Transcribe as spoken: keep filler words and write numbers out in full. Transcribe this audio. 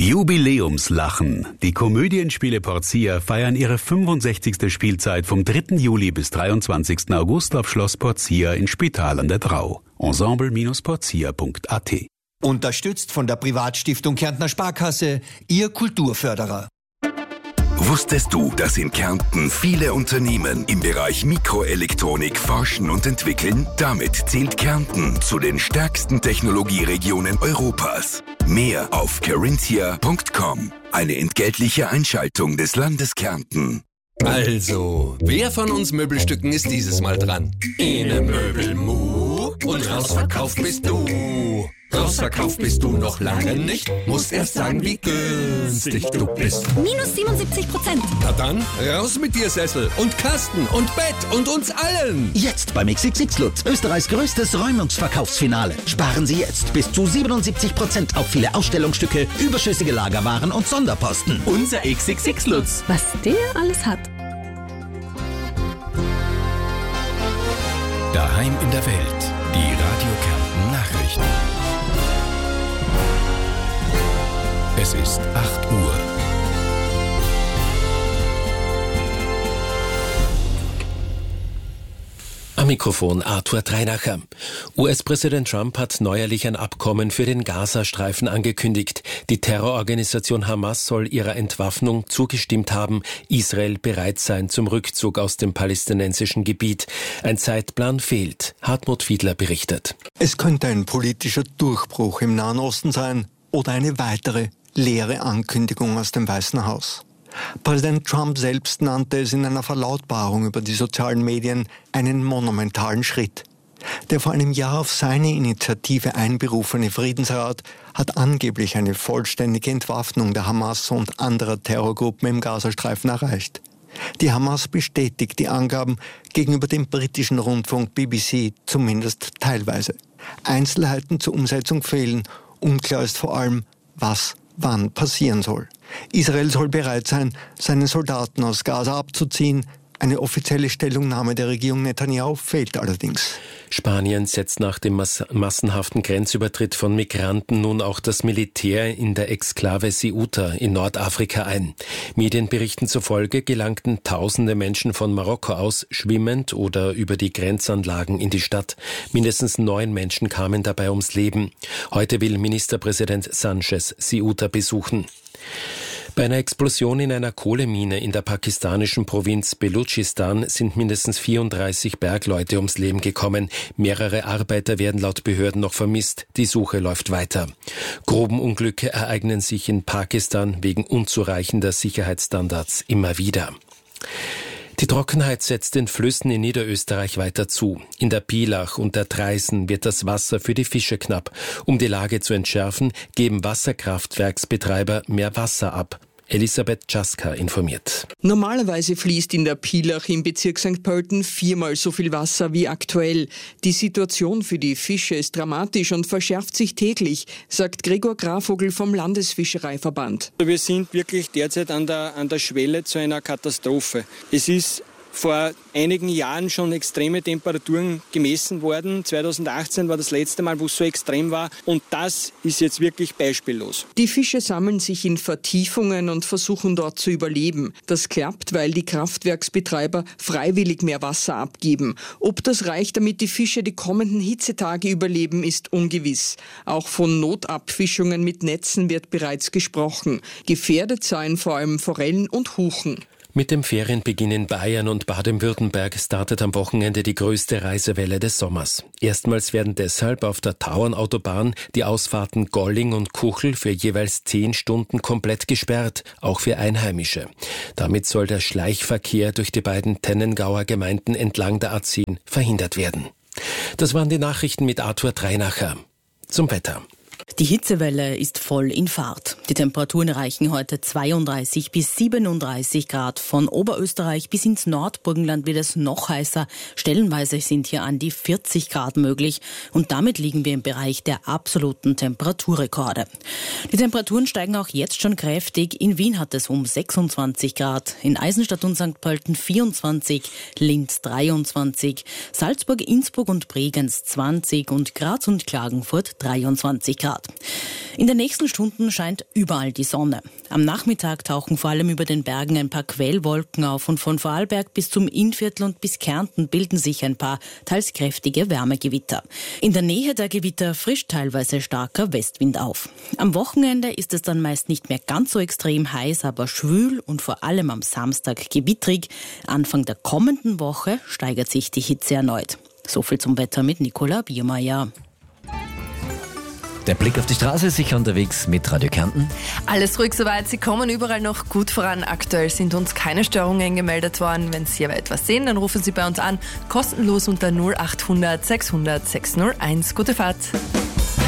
Jubiläumslachen. Die Komödienspiele Porcia feiern ihre fünfundsechzigste Spielzeit vom dritten Juli bis dreiundzwanzigsten August auf Schloss Porcia in Spital an der Drau. ensemble Bindestrich porcia Punkt a t. Unterstützt von der Privatstiftung Kärntner Sparkasse, Ihr Kulturförderer. Wusstest du, dass in Kärnten viele Unternehmen im Bereich Mikroelektronik forschen und entwickeln? Damit zählt Kärnten zu den stärksten Technologieregionen Europas. Mehr auf carinthia Punkt com. Eine entgeltliche Einschaltung des Landes Kärnten. Also, wer von uns Möbelstücken ist dieses Mal dran? Ene Möbelmu und rausverkauft bist du. Rausverkauft bist du noch lange nicht, musst erst sagen, wie günstig du bist. Minus siebenundsiebzig Prozent. Na dann, raus mit dir Sessel und Kasten und Bett und uns allen. Jetzt beim X X X Lutz, Österreichs größtes Räumungsverkaufsfinale. Sparen Sie jetzt bis zu siebenundsiebzig Prozent auf viele Ausstellungsstücke, überschüssige Lagerwaren und Sonderposten. Unser X X X Lutz. Was der alles hat. Daheim in der Welt. Die Radio Kärnten Nachrichten. Es ist acht Uhr. Am Mikrofon Arthur Dreinacher. U S-Präsident Trump hat neuerlich ein Abkommen für den Gazastreifen angekündigt. Die Terrororganisation Hamas soll ihrer Entwaffnung zugestimmt haben, Israel bereit sein zum Rückzug aus dem palästinensischen Gebiet. Ein Zeitplan fehlt. Hartmut Fiedler berichtet. Es könnte ein politischer Durchbruch im Nahen Osten sein oder eine weitere leere Ankündigung aus dem Weißen Haus. Präsident Trump selbst nannte es in einer Verlautbarung über die sozialen Medien einen monumentalen Schritt. Der vor einem Jahr auf seine Initiative einberufene Friedensrat hat angeblich eine vollständige Entwaffnung der Hamas und anderer Terrorgruppen im Gazastreifen erreicht. Die Hamas bestätigt die Angaben gegenüber dem britischen Rundfunk B B C zumindest teilweise. Einzelheiten zur Umsetzung fehlen. Unklar ist vor allem, was wann passieren soll. Israel soll bereit sein, seine Soldaten aus Gaza abzuziehen. Eine offizielle Stellungnahme der Regierung Netanyahu fehlt allerdings. Spanien setzt nach dem mass- massenhaften Grenzübertritt von Migranten nun auch das Militär in der Exklave Ceuta in Nordafrika ein. Medienberichten zufolge gelangten tausende Menschen von Marokko aus schwimmend oder über die Grenzanlagen in die Stadt. Mindestens neun Menschen kamen dabei ums Leben. Heute will Ministerpräsident Sanchez Ceuta besuchen. Bei einer Explosion in einer Kohlemine in der pakistanischen Provinz Belutschistan sind mindestens vierunddreißig Bergleute ums Leben gekommen. Mehrere Arbeiter werden laut Behörden noch vermisst. Die Suche läuft weiter. Grubenunglücke ereignen sich in Pakistan wegen unzureichender Sicherheitsstandards immer wieder. Die Trockenheit setzt den Flüssen in Niederösterreich weiter zu. In der Pielach und der Traisen wird das Wasser für die Fische knapp. Um die Lage zu entschärfen, geben Wasserkraftwerksbetreiber mehr Wasser ab. Elisabeth Czaska informiert. Normalerweise fließt in der Pielach im Bezirk Sankt Pölten viermal so viel Wasser wie aktuell. Die Situation für die Fische ist dramatisch und verschärft sich täglich, sagt Gregor Grafvogel vom Landesfischereiverband. Wir sind wirklich derzeit an der, an der Schwelle zu einer Katastrophe. Es ist vor einigen Jahren schon extreme Temperaturen gemessen worden. zweitausendachtzehn war das letzte Mal, wo es so extrem war. Und das ist jetzt wirklich beispiellos. Die Fische sammeln sich in Vertiefungen und versuchen dort zu überleben. Das klappt, weil die Kraftwerksbetreiber freiwillig mehr Wasser abgeben. Ob das reicht, damit die Fische die kommenden Hitzetage überleben, ist ungewiss. Auch von Notabfischungen mit Netzen wird bereits gesprochen. Gefährdet seien vor allem Forellen und Huchen. Mit dem Ferienbeginn in Bayern und Baden-Württemberg startet am Wochenende die größte Reisewelle des Sommers. Erstmals werden deshalb auf der Tauernautobahn die Ausfahrten Golling und Kuchel für jeweils zehn Stunden komplett gesperrt, auch für Einheimische. Damit soll der Schleichverkehr durch die beiden Tennengauer Gemeinden entlang der A zehn verhindert werden. Das waren die Nachrichten mit Arthur Dreinacher. Zum Wetter. Die Hitzewelle ist voll in Fahrt. Die Temperaturen erreichen heute zweiunddreißig bis siebenunddreißig Grad. Von Oberösterreich bis ins Nordburgenland wird es noch heißer. Stellenweise sind hier an die vierzig Grad möglich. Und damit liegen wir im Bereich der absoluten Temperaturrekorde. Die Temperaturen steigen auch jetzt schon kräftig. In Wien hat es um sechsundzwanzig Grad, in Eisenstadt und Sankt Pölten vierundzwanzig, Linz dreiundzwanzig, Salzburg, Innsbruck und Bregenz zwanzig und Graz und Klagenfurt dreiundzwanzig Grad. Grad. In den nächsten Stunden scheint überall die Sonne. Am Nachmittag tauchen vor allem über den Bergen ein paar Quellwolken auf und von Vorarlberg bis zum Innviertel und bis Kärnten bilden sich ein paar teils kräftige Wärmegewitter. In der Nähe der Gewitter frischt teilweise starker Westwind auf. Am Wochenende ist es dann meist nicht mehr ganz so extrem heiß, aber schwül und vor allem am Samstag gewittrig. Anfang der kommenden Woche steigert sich die Hitze erneut. So viel zum Wetter mit Nicola Biermeier. Der Blick auf die Straße, sicher unterwegs mit Radio Kärnten. Alles ruhig soweit, Sie kommen überall noch gut voran. Aktuell sind uns keine Störungen gemeldet worden. Wenn Sie aber etwas sehen, dann rufen Sie bei uns an. Kostenlos unter null acht hundert sechshundert sechshunderteins. Gute Fahrt.